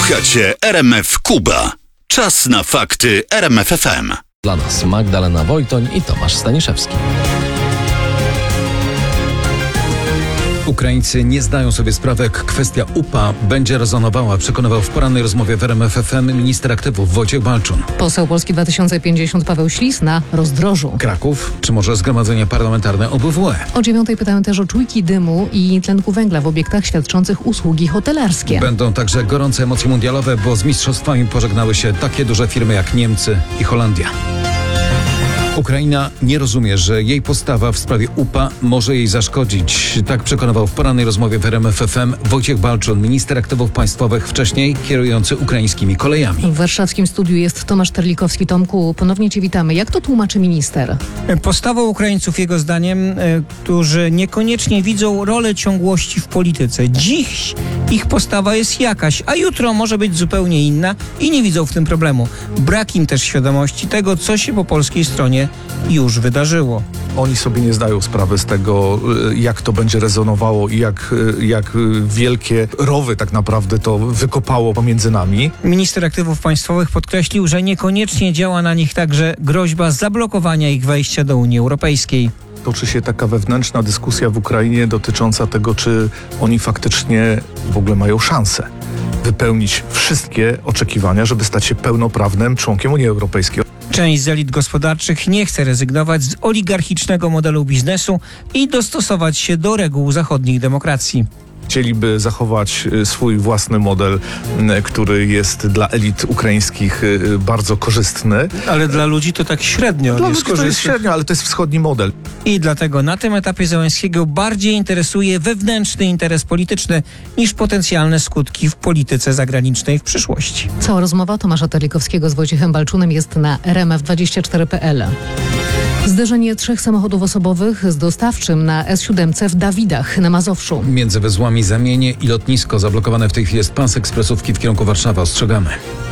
Słuchacie RMF Kuba. Czas na fakty RMF FM. Dla nas Magdalena Wojtoń i Tomasz Staniszewski. Ukraińcy nie zdają sobie sprawy, jak kwestia UPA będzie rezonowała, przekonywał w porannej rozmowie w RMF FM minister aktywów Wojciech Balczun. Poseł Polski 2050 Paweł Ślis na rozdrożu. Kraków, czy może Zgromadzenie Parlamentarne OBWE? O 9:00 pytałem też o czujki dymu i tlenku węgla w obiektach świadczących usługi hotelarskie. Będą także gorące emocje mundialowe, bo z mistrzostwami pożegnały się takie duże firmy jak Niemcy i Holandia. Ukraina nie rozumie, że jej postawa w sprawie UPA może jej zaszkodzić. Tak przekonywał w porannej rozmowie w RMF FM Wojciech Balczun, minister aktywów państwowych, wcześniej kierujący ukraińskimi kolejami. W warszawskim studiu jest Tomasz Terlikowski. Tomku, ponownie Cię witamy. Jak to tłumaczy minister? Postawą Ukraińców, jego zdaniem, którzy niekoniecznie widzą rolę ciągłości w polityce. Dziś ich postawa jest jakaś, a jutro może być zupełnie inna i nie widzą w tym problemu. Brak im też świadomości tego, co się po polskiej stronie już wydarzyło. Oni sobie nie zdają sprawy z tego, jak to będzie rezonowało i jak wielkie rowy tak naprawdę to wykopało pomiędzy nami. Minister aktywów państwowych podkreślił, że niekoniecznie działa na nich także groźba zablokowania ich wejścia do Unii Europejskiej. Toczy się taka wewnętrzna dyskusja w Ukrainie dotycząca tego, czy oni faktycznie w ogóle mają szansę wypełnić wszystkie oczekiwania, żeby stać się pełnoprawnym członkiem Unii Europejskiej. Część z elit gospodarczych nie chce rezygnować z oligarchicznego modelu biznesu i dostosować się do reguł zachodnich demokracji. Chcieliby zachować swój własny model, który jest dla elit ukraińskich bardzo korzystny. Ale dla ludzi to tak średnio. Dla ludzi to jest średnio, ale to jest wschodni model. I dlatego na tym etapie Zełenskiego bardziej interesuje wewnętrzny interes polityczny niż potencjalne skutki w polityce zagranicznej w przyszłości. Cała rozmowa Tomasza Terlikowskiego z Wojciechem Balczunem jest na rmf24.pl. Zderzenie 3 samochodów osobowych z dostawczym na S7 w Dawidach na Mazowszu. Między węzłami Zamienie i lotnisko zablokowane w tej chwili jest pas ekspresówki w kierunku Warszawy. Ostrzegamy.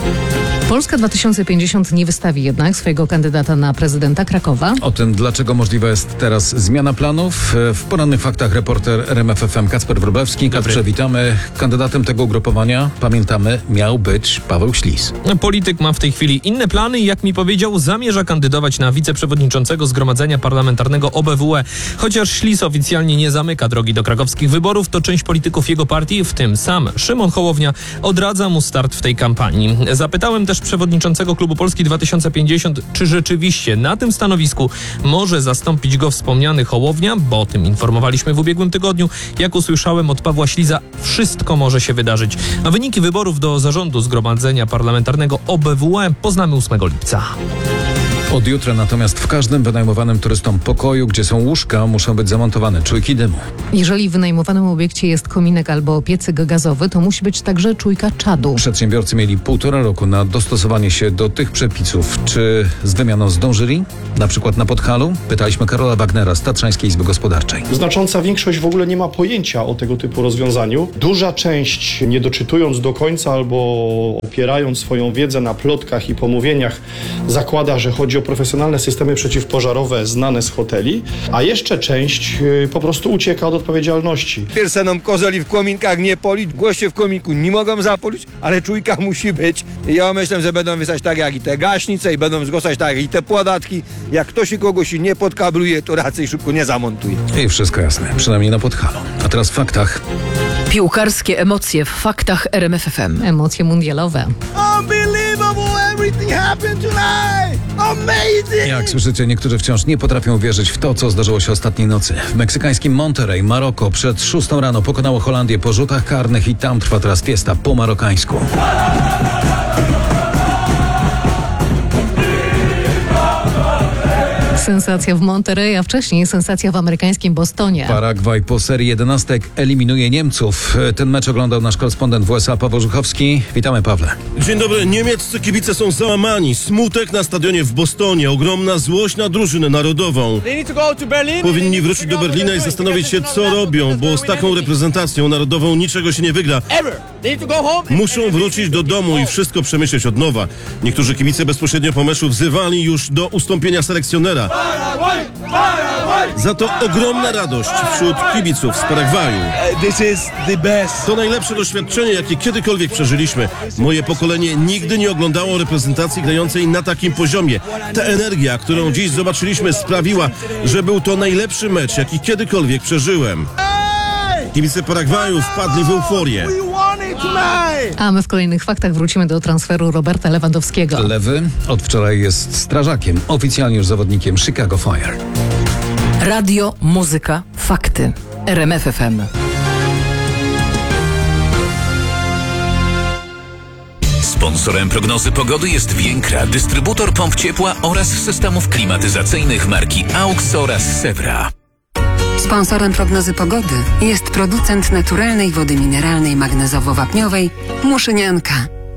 Polska 2050 nie wystawi jednak swojego kandydata na prezydenta Krakowa. O tym, dlaczego możliwa jest teraz zmiana planów, w porannych faktach reporter RMF FM Kacper Wróblewski. Kacprze, witamy. Kandydatem tego ugrupowania, pamiętamy, miał być Paweł Ślis. Polityk ma w tej chwili inne plany i jak mi powiedział, zamierza kandydować na wiceprzewodniczącego Zgromadzenia Parlamentarnego OBWE. Chociaż Ślis oficjalnie nie zamyka drogi do krakowskich wyborów, to część polityków jego partii, w tym sam Szymon Hołownia, odradza mu start w tej kampanii. Zapytałem też przewodniczącego klubu Polski 2050, czy rzeczywiście na tym stanowisku może zastąpić go wspomniany Hołownia, bo o tym informowaliśmy w ubiegłym tygodniu. Jak usłyszałem od Pawła Śliza, wszystko może się wydarzyć. A wyniki wyborów do zarządu Zgromadzenia Parlamentarnego OBWE poznamy 8 lipca. Od jutra natomiast w każdym wynajmowanym turystom pokoju, gdzie są łóżka, muszą być zamontowane czujki dymu. Jeżeli w wynajmowanym obiekcie jest kominek albo piecyk gazowy, to musi być także czujka czadu. Przedsiębiorcy mieli 1,5 roku na dostosowanie się do tych przepisów. Czy z wymianą zdążyli? Na przykład na Podhalu? Pytaliśmy Karola Wagnera z Tatrzańskiej Izby Gospodarczej. Znacząca większość w ogóle nie ma pojęcia o tego typu rozwiązaniu. Duża część, nie doczytując do końca albo opierając swoją wiedzę na plotkach i pomówieniach, zakłada, że chodzi o profesjonalne systemy przeciwpożarowe znane z hoteli, a jeszcze część po prostu ucieka od odpowiedzialności. Pierseną kozoli w kominkach nie polić, goście w kominku nie mogą zapolić, ale czujka musi być. I ja myślę, że będą wysłać tak jak i te gaśnice i będą zgłaszać tak jak i te podatki. Jak ktoś kogoś nie podkabluje, to raczej szybko nie zamontuje. I wszystko jasne, przynajmniej na Podhalu. A teraz w faktach. Piłkarskie emocje w faktach RMF FM. Emocje mundialowe. Unbelievable, everything happened tonight! Amazing! Jak słyszycie, niektórzy wciąż nie potrafią wierzyć w to, co zdarzyło się ostatniej nocy. W meksykańskim Monterrey Maroko przed 6 rano pokonało Holandię po rzutach karnych i tam trwa teraz fiesta po marokańsku. Sensacja w Monterrey, a wcześniej sensacja w amerykańskim Bostonie. Paragwaj po serii 11 eliminuje Niemców. Ten mecz oglądał nasz korespondent w USA Paweł Żuchowski. Witamy, Pawle. Dzień dobry. Niemieccy kibice są załamani. Smutek na stadionie w Bostonie. Ogromna złość na drużynę narodową. Powinni wrócić do Berlina i zastanowić się, co robią, bo z taką reprezentacją narodową niczego się nie wygra. Muszą wrócić do domu i wszystko przemyśleć od nowa. Niektórzy kibice bezpośrednio po meczu wzywali już do ustąpienia selekcjonera. Za to ogromna radość wśród kibiców z Paragwaju. To najlepsze doświadczenie, jakie kiedykolwiek przeżyliśmy. Moje pokolenie nigdy nie oglądało reprezentacji grającej na takim poziomie. Ta energia, którą dziś zobaczyliśmy, sprawiła, że był to najlepszy mecz, jaki kiedykolwiek przeżyłem. Kibice Paragwaju wpadli w euforię. A my w kolejnych faktach wrócimy do transferu Roberta Lewandowskiego. Lewy od wczoraj jest strażakiem, oficjalnie już zawodnikiem Chicago Fire. Radio, muzyka, fakty. RMF FM. Sponsorem prognozy pogody jest Więkra, dystrybutor pomp ciepła oraz systemów klimatyzacyjnych marki AUX oraz Sewra. Sponsorem prognozy pogody jest producent naturalnej wody mineralnej magnezowo-wapniowej Muszynianka.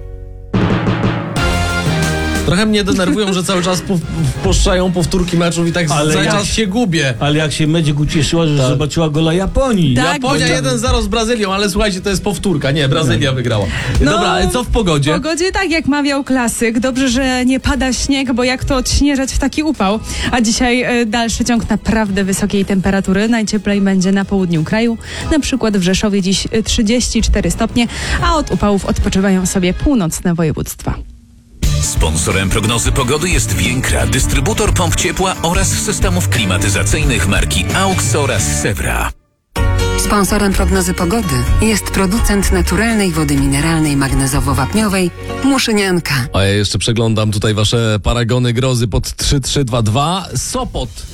Trochę mnie denerwują, że cały czas wpuszczają powtórki meczów i tak cały czas się gubię. Ale jak się Medzik ucieszyła, że zobaczyła gola Japonii. Tak, Japonia 1-0 z Brazylią, ale słuchajcie, to jest powtórka. Nie, Brazylia wygrała. Dobra, ale co w pogodzie? W pogodzie tak jak mawiał klasyk. Dobrze, że nie pada śnieg, bo jak to odśnieżać w taki upał. A dzisiaj dalszy ciąg naprawdę wysokiej temperatury. Najcieplej będzie na południu kraju. Na przykład w Rzeszowie dziś 34 stopnie, a od upałów odpoczywają sobie północne województwa. Sponsorem prognozy pogody jest Więkra, dystrybutor pomp ciepła oraz systemów klimatyzacyjnych marki AUX oraz Sewra. Sponsorem prognozy pogody jest producent naturalnej wody mineralnej magnezowo-wapniowej Muszynianka. A ja jeszcze przeglądam tutaj wasze paragony grozy pod 3322. Sopot